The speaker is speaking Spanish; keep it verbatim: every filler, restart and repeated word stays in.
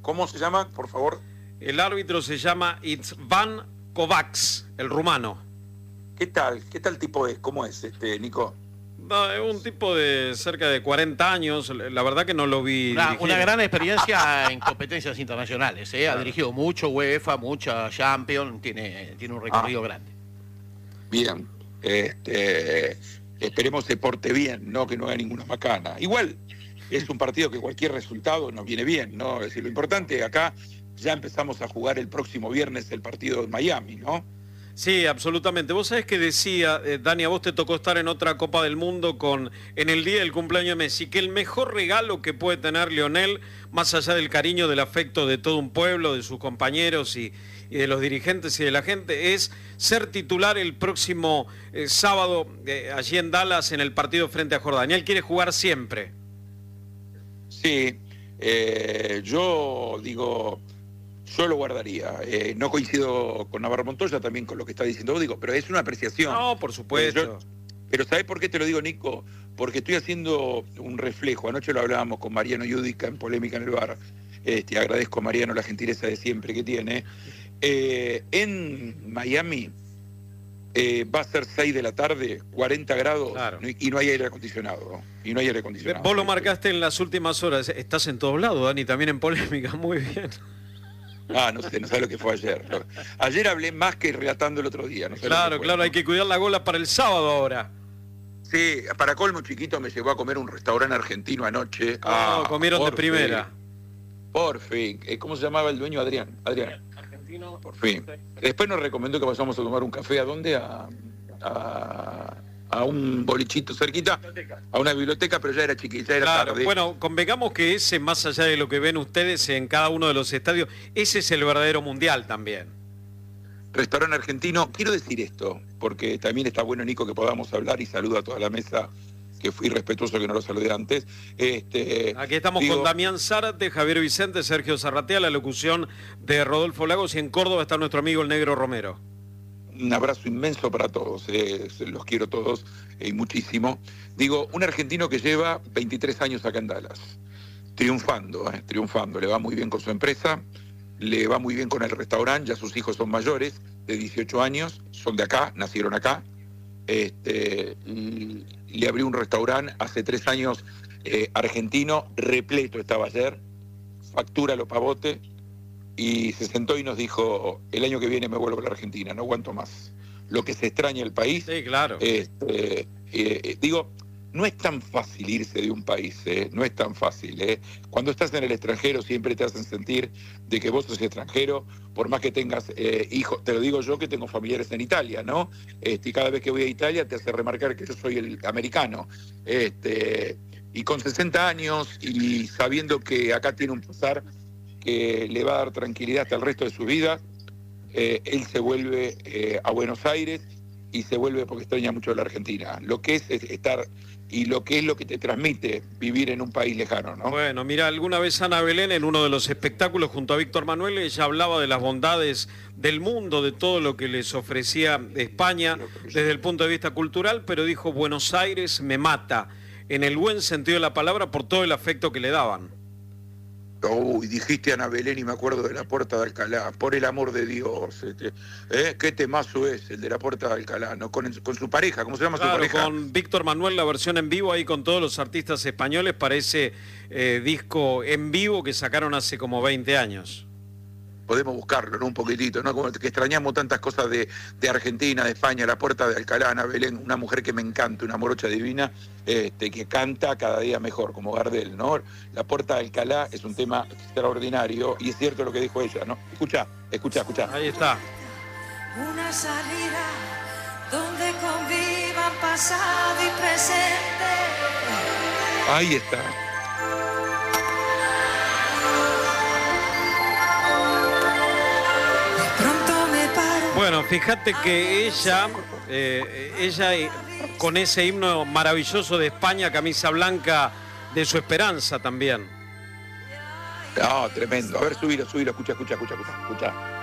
¿Cómo se llama, por favor? El árbitro se llama Itzvan Kovacs, el rumano. ¿Qué tal? ¿Qué tal tipo es? ¿Cómo es, este, Nico? No, es un tipo de cerca de cuarenta años, la verdad que no lo vi Una, dirigir. una gran experiencia en competencias internacionales, ¿eh? Ha Claro. dirigido mucho UEFA, mucha Champions, tiene, tiene un recorrido Ah. grande. Bien. Este, esperemos se porte bien, no que no haga ninguna macana. Igual es un partido que cualquier resultado nos viene bien, ¿no? Es decir, lo importante acá, ya empezamos a jugar el próximo viernes el partido de Miami, ¿no? Sí, absolutamente. Vos sabés que decía, eh, Dani, a vos te tocó estar en otra Copa del Mundo con en el día del cumpleaños de Messi, que el mejor regalo que puede tener Lionel, más allá del cariño, del afecto de todo un pueblo, de sus compañeros y, y de los dirigentes y de la gente, es ser titular el próximo eh, sábado eh, allí en Dallas en el partido frente a Jordania. Él quiere jugar siempre. Sí, eh, yo digo... Yo lo guardaría. Eh, no coincido con Navarro Montoya, también con lo que está diciendo vos, digo, pero es una apreciación. No, por supuesto. Pero, yo, pero ¿sabés por qué te lo digo, Nico? Porque estoy haciendo un reflejo. Anoche lo hablábamos con Mariano Yudica en Polémica en el Bar. Este, agradezco a Mariano la gentileza de siempre que tiene. Eh, en Miami eh, va a ser seis de la tarde, cuarenta grados, Claro. y no hay aire acondicionado. Y no hay aire acondicionado. Vos lo marcaste en las últimas horas. Estás en todos lados, Dani, también en Polémica. Muy bien. Ah, no sé, no sé lo que fue ayer. Ayer hablé más que relatando el otro día. No sé Claro, lo que fue, claro, ¿no? hay que cuidar la gola para el sábado ahora. Sí, para colmo chiquito me llevó a comer un restaurante argentino anoche. Oh, Ah, comieron de por primera. fin, por fin. Eh, ¿Cómo se llamaba el dueño? Adrián. Adrián. Argentino. Por fin. Después nos recomendó que vayamos a tomar un café. ¿A dónde? A, a, a un bolichito cerquita. A una biblioteca, pero ya era chiquita, ya era Claro, tarde. bueno, convengamos que ese, más allá de lo que ven ustedes en cada uno de los estadios, ese es el verdadero mundial también. Restaurante argentino. Quiero decir esto, porque también está bueno, Nico, que podamos hablar, y saludo a toda la mesa, que fui respetuoso que no lo saludé antes. Este, Aquí estamos digo, con Damián Zárate, Javier Vicente, Sergio Zarratea, la locución de Rodolfo Lagos, y en Córdoba está nuestro amigo el Negro Romero. Un abrazo inmenso para todos, eh, los quiero todos eh, y muchísimo. Digo, un argentino que lleva veintitrés años acá en Dallas, triunfando, eh, triunfando, le va muy bien con su empresa, le va muy bien con el restaurante, ya sus hijos son mayores, de dieciocho años, son de acá, nacieron acá, este, y le abrió un restaurante hace tres años, eh, argentino, repleto estaba ayer, factura los pavotes, y se sentó y nos dijo, el año que viene me vuelvo a la Argentina, no aguanto más. Lo que se extraña el país. Sí, claro. Este, eh, digo, no es tan fácil irse de un país, eh, no es tan fácil. Eh. Cuando estás en el extranjero siempre te hacen sentir de que vos sos extranjero, por más que tengas eh, hijos, te lo digo yo que tengo familiares en Italia, ¿no? Este, y cada vez que voy a Italia te hace remarcar que yo soy el americano. Este, y con sesenta años y sabiendo que acá tiene un pasar que le va a dar tranquilidad hasta el resto de su vida, eh, él se vuelve eh, a Buenos Aires y se vuelve porque extraña mucho la Argentina. Lo que es, es estar y lo que es lo que te transmite vivir en un país lejano, ¿no? Bueno, mira, alguna vez Ana Belén en uno de los espectáculos junto a Víctor Manuel, ella hablaba de las bondades del mundo, de todo lo que les ofrecía España desde el punto de vista cultural, pero dijo, Buenos Aires me mata, en el buen sentido de la palabra, por todo el afecto que le daban. Uy, dijiste Ana Belén y me acuerdo de la Puerta de Alcalá, por el amor de Dios. Este, ¿eh? ¿Qué temazo es el de la Puerta de Alcalá? ¿No? Con, con su pareja, ¿cómo se llama Claro, su pareja? con Víctor Manuel, la versión en vivo ahí con todos los artistas españoles para ese eh, disco en vivo que sacaron hace como veinte años. Podemos buscarlo, ¿no? Un poquitito, ¿no? Como que extrañamos tantas cosas de, de Argentina, de España, la Puerta de Alcalá, Ana Belén, una mujer que me encanta, una morocha divina, este, que canta cada día mejor, como Gardel, ¿no? La Puerta de Alcalá es un tema extraordinario y es cierto lo que dijo ella, ¿no? Escucha, escucha, escucha. Ahí está. Una salida donde convivan pasado y presente. Ahí está. Bueno, fíjate que ella, eh, ella eh, con ese himno maravilloso de España, camisa blanca de su esperanza también. No, tremendo. A ver, subilo, subilo, escucha, escucha, escucha, escucha. escucha.